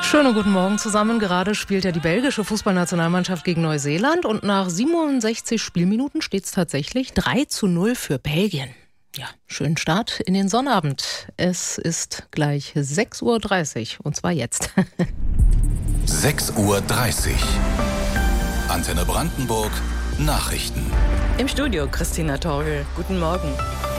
Schönen guten Morgen zusammen. Gerade spielt ja die belgische Fußballnationalmannschaft gegen Neuseeland und nach 67 Spielminuten steht es tatsächlich 3:0 für Belgien. Ja, schönen Start in den Sonnabend. Es ist gleich 6:30 Uhr und zwar jetzt. 6:30 Uhr. Antenne Brandenburg, Nachrichten. Im Studio Christina Torgel. Guten Morgen.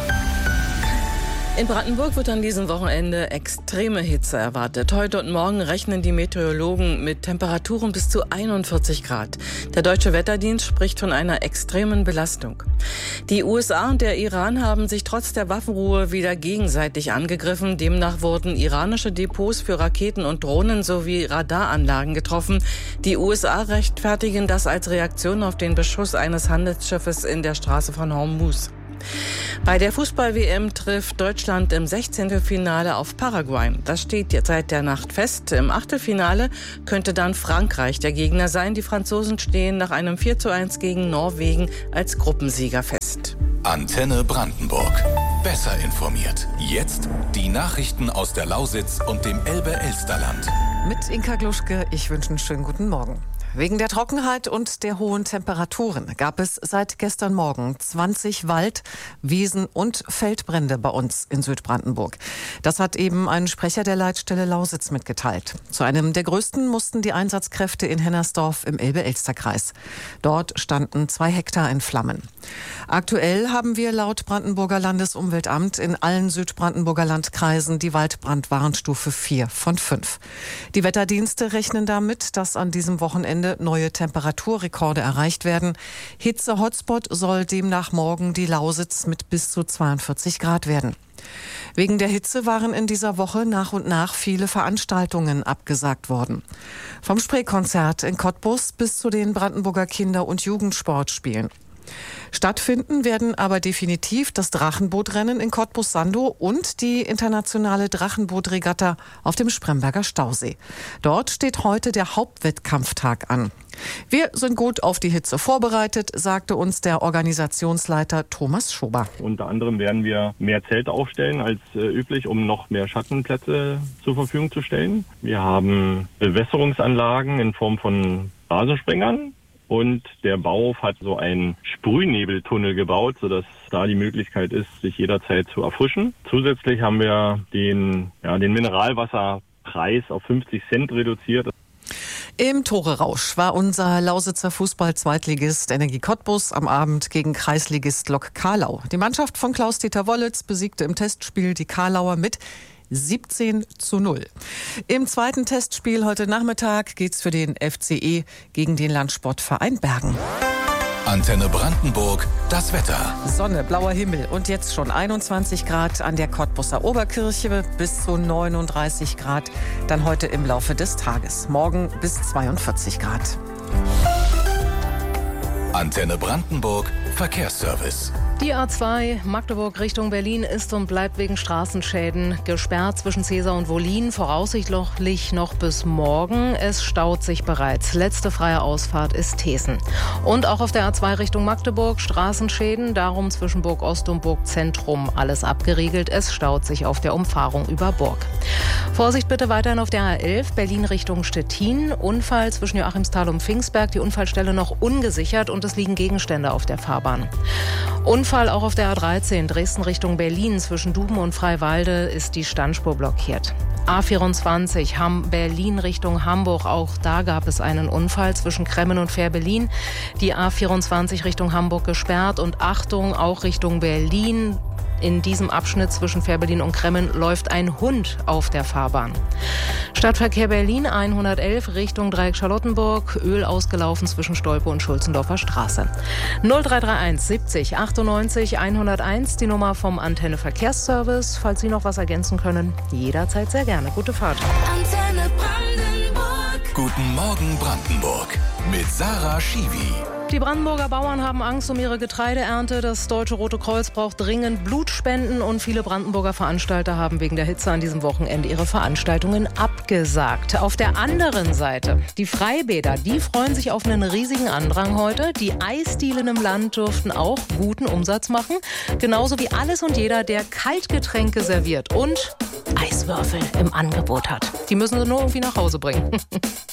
In Brandenburg wird an diesem Wochenende extreme Hitze erwartet. Heute und morgen rechnen die Meteorologen mit Temperaturen bis zu 41 Grad. Der Deutsche Wetterdienst spricht von einer extremen Belastung. Die USA und der Iran haben sich trotz der Waffenruhe wieder gegenseitig angegriffen. Demnach wurden iranische Depots für Raketen und Drohnen sowie Radaranlagen getroffen. Die USA rechtfertigen das als Reaktion auf den Beschuss eines Handelsschiffes in der Straße von Hormuz. Bei der Fußball-WM trifft Deutschland im 16. Finale auf Paraguay. Das steht jetzt seit der Nacht fest. Im Achtelfinale könnte dann Frankreich der Gegner sein. Die Franzosen stehen nach einem 4:1 gegen Norwegen als Gruppensieger fest. Antenne Brandenburg. Besser informiert. Jetzt die Nachrichten aus der Lausitz und dem Elbe-Elsterland. Mit Inka Gluschke, ich wünsche einen schönen guten Morgen. Wegen der Trockenheit und der hohen Temperaturen gab es seit gestern Morgen 20 Wald-, Wiesen- und Feldbrände bei uns in Südbrandenburg. Das hat eben ein Sprecher der Leitstelle Lausitz mitgeteilt. Zu einem der größten mussten die Einsatzkräfte in Hennersdorf im Elbe-Elster-Kreis. Dort standen 2 Hektar in Flammen. Aktuell haben wir laut Brandenburger Landesumweltamt in allen Südbrandenburger Landkreisen die Waldbrandwarnstufe 4 von 5. Die Wetterdienste rechnen damit, dass an diesem Wochenende neue Temperaturrekorde erreicht werden. Hitze-Hotspot soll demnach morgen die Lausitz mit bis zu 42 Grad werden. Wegen der Hitze waren in dieser Woche nach und nach viele Veranstaltungen abgesagt worden. Vom Spreekonzert in Cottbus bis zu den Brandenburger Kinder- und Jugendsportspielen. Stattfinden werden aber definitiv das Drachenbootrennen in Cottbus-Sandow und die internationale Drachenbootregatta auf dem Spremberger Stausee. Dort steht heute der Hauptwettkampftag an. Wir sind gut auf die Hitze vorbereitet, sagte uns der Organisationsleiter Thomas Schober. Unter anderem werden wir mehr Zelte aufstellen als üblich, um noch mehr Schattenplätze zur Verfügung zu stellen. Wir haben Bewässerungsanlagen in Form von Rasensprengern. Und der Bauhof hat so einen Sprühnebeltunnel gebaut, sodass da die Möglichkeit ist, sich jederzeit zu erfrischen. Zusätzlich haben wir den Mineralwasserpreis auf 50 Cent reduziert. Im Tore-Rausch war unser Lausitzer Fußball-Zweitligist Energie Cottbus am Abend gegen Kreisligist Lok Carlau. Die Mannschaft von Klaus-Dieter Wollitz besiegte im Testspiel die Carlauer mit 17:0. Im zweiten Testspiel heute Nachmittag geht's für den FCE gegen den Landsportverein Bergen. Antenne Brandenburg, das Wetter. Sonne, blauer Himmel und jetzt schon 21 Grad an der Cottbuser Oberkirche, bis zu 39 Grad dann heute im Laufe des Tages. Morgen bis 42 Grad. Antenne Brandenburg, Verkehrsservice. Die A2 Magdeburg Richtung Berlin ist und bleibt wegen Straßenschäden gesperrt zwischen Cäsar und Wollin, voraussichtlich noch bis morgen. Es staut sich bereits. Letzte freie Ausfahrt ist Thesen. Und auch auf der A2 Richtung Magdeburg Straßenschäden, darum zwischen Burg Ost und Burg Zentrum alles abgeriegelt. Es staut sich auf der Umfahrung über Burg. Vorsicht bitte weiterhin auf der A11 Berlin Richtung Stettin. Unfall zwischen Joachimsthal und Pfingstberg, die Unfallstelle noch ungesichert und es liegen Gegenstände auf der Fahrbahn. Unfall auch auf der A13 Dresden Richtung Berlin. Zwischen Duben und Freiwalde ist die Standspur blockiert. A24 Berlin Richtung Hamburg. Auch da gab es einen Unfall zwischen Kremmen und Fährberlin. Die A24 Richtung Hamburg gesperrt. Und Achtung, auch Richtung Berlin. In diesem Abschnitt zwischen Fährberlin und Kremmen läuft ein Hund auf der Fahrbahn. Stadtverkehr Berlin 111 Richtung Dreieck Charlottenburg. Öl ausgelaufen zwischen Stolpe und Schulzendorfer Straße. 0331 70 98 101 die Nummer vom Antenne Verkehrsservice. Falls Sie noch was ergänzen können, jederzeit sehr gerne. Gute Fahrt. Antenne Brandenburg. Guten Morgen Brandenburg. mit Sarah Schiwi. Die Brandenburger Bauern haben Angst um ihre Getreideernte. Das Deutsche Rote Kreuz braucht dringend Blutspenden und viele Brandenburger Veranstalter haben wegen der Hitze an diesem Wochenende ihre Veranstaltungen abgesagt. Auf der anderen Seite, die Freibäder, die freuen sich auf einen riesigen Andrang heute. Die Eisdielen im Land dürften auch guten Umsatz machen. Genauso wie alles und jeder, der Kaltgetränke serviert und Eiswürfel im Angebot hat. Die müssen sie nur irgendwie nach Hause bringen.